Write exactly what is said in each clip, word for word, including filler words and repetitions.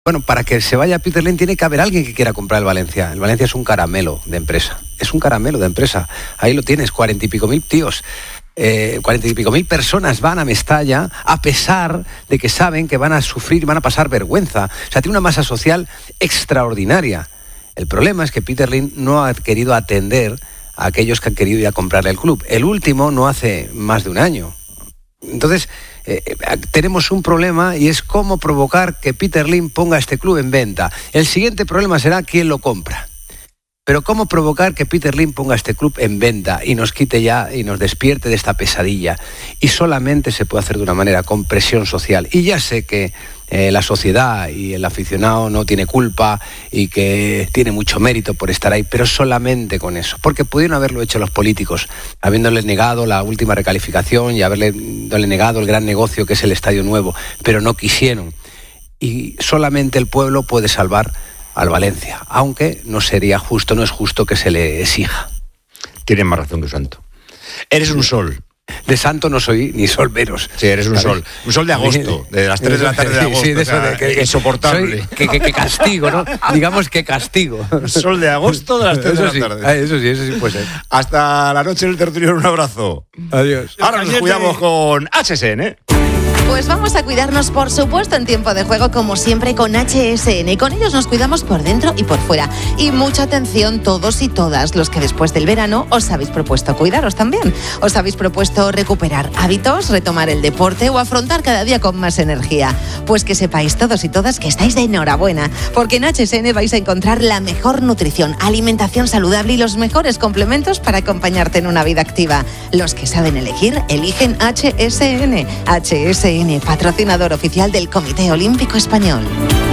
Bueno, para que se vaya Peter Lim tiene que haber alguien que quiera comprar el Valencia. El Valencia es un caramelo de empresa. Es un caramelo de empresa. Ahí lo tienes, cuarenta y pico mil tíos. Eh, cuarenta y pico mil personas van a Mestalla a pesar de que saben que van a sufrir, van a pasar vergüenza. O sea, tiene una masa social extraordinaria. El problema es que Peter Lim no ha querido atender a aquellos que han querido ir a comprarle el club. El último no hace más de un año. Entonces, eh, tenemos un problema y es cómo provocar que Peter Lim ponga este club en venta. El siguiente problema será quién lo compra. Pero cómo provocar que Peter Lim ponga este club en venta y nos quite ya y nos despierte de esta pesadilla. Y solamente se puede hacer de una manera con presión social. Y ya sé que eh, la sociedad y el aficionado no tiene culpa y que tiene mucho mérito por estar ahí, pero solamente con eso. Porque pudieron haberlo hecho los políticos, habiéndoles negado la última recalificación y haberle negado el gran negocio que es el Estadio Nuevo, pero no quisieron. Y solamente el pueblo puede salvar al Valencia, aunque no sería justo, no es justo que se le exija. Tienes más razón que Santo. Eres un sol. De santo no soy ni sol menos. Sí, eres un sol. Un sol de agosto, de las tres de la tarde de agosto. Sí, de eso, o sea, de que, insoportable. Soy, que, que, que castigo, ¿no? Digamos que castigo. Un sol de agosto de las tres de la sí, tarde. Eso sí, eso sí puede ser. Hasta la noche en el tertulión, un abrazo. Adiós. Ahora nos cuidamos con H S N, ¿eh? Pues vamos a cuidarnos, por supuesto, en tiempo de juego, como siempre, con H S N. Con ellos nos cuidamos por dentro y por fuera. Y mucha atención todos y todas los que después del verano os habéis propuesto cuidaros también. Os habéis propuesto recuperar hábitos, retomar el deporte o afrontar cada día con más energía. Pues que sepáis todos y todas que estáis de enhorabuena, porque en H S N vais a encontrar la mejor nutrición, alimentación saludable y los mejores complementos para acompañarte en una vida activa. Los que saben elegir, eligen H S N. H S N, patrocinador oficial del Comité Olímpico Español.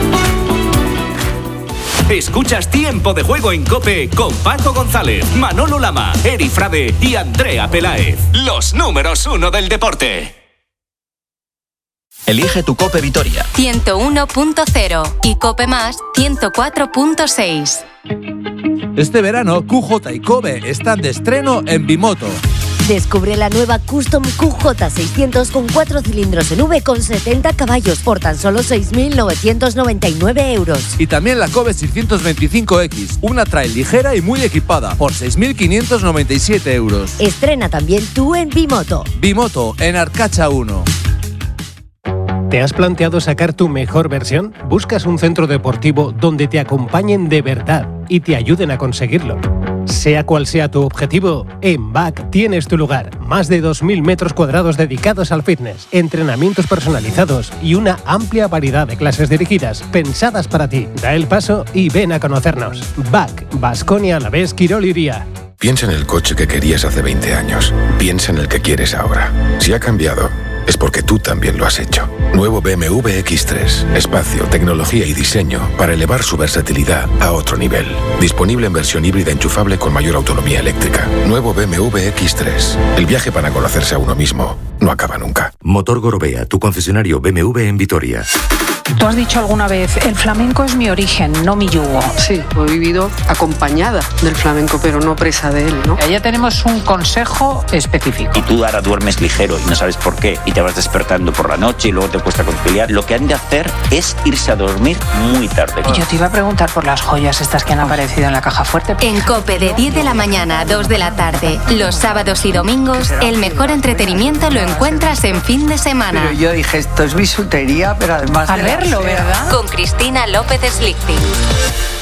Escuchas Tiempo de Juego en COPE con Paco González, Manolo Lama, Eri Frade y Andrea Peláez. Los números uno del deporte. Elige tu COPE Vitoria. ciento uno punto cero y COPE Más ciento cuatro punto seis. Este verano, Q J y Kobe están de estreno en Bimoto. Descubre la nueva Custom Q J seiscientos con cuatro cilindros en V con setenta caballos por tan solo seis mil novecientos noventa y nueve euros. Y también la Kobe seiscientos veinticinco X, una trail ligera y muy equipada por seis mil quinientos noventa y siete euros. Estrena también tú en Bimoto. Bimoto, en Arcacha uno. ¿Te has planteado sacar tu mejor versión? ¿Buscas un centro deportivo donde te acompañen de verdad y te ayuden a conseguirlo? Sea cual sea tu objetivo, en B A C tienes tu lugar. Más de dos mil metros cuadrados dedicados al fitness, entrenamientos personalizados y una amplia variedad de clases dirigidas, pensadas para ti. Da el paso y ven a conocernos. B A C, Baskonia Alavés Quirol Iría. Piensa en el coche que querías hace veinte años. Piensa en el que quieres ahora. Si ha cambiado, es porque tú también lo has hecho. Nuevo B M W X tres. Espacio, tecnología y diseño para elevar su versatilidad a otro nivel. Disponible en versión híbrida enchufable con mayor autonomía eléctrica. Nuevo B M W X tres. El viaje para conocerse a uno mismo no acaba nunca. Motor Gorbea, tu concesionario B M W en Vitoria. Tú has dicho alguna vez, el flamenco es mi origen, no mi yugo. Sí, he vivido acompañada del flamenco, pero no presa de él, ¿no? Ya tenemos un consejo específico. Y tú ahora duermes ligero y no sabes por qué, y te vas despertando por la noche y luego te cuesta conciliar. Lo que han de hacer es irse a dormir muy tarde. Y yo te iba a preguntar por las joyas estas que han aparecido en la caja fuerte. En COPE de diez de la mañana a dos de la tarde, los sábados y domingos, el mejor entretenimiento lo encuentras en fin de semana. Pero yo dije, esto es bisutería, pero además... A verlo, ¿verdad? Con Cristina López Slichting.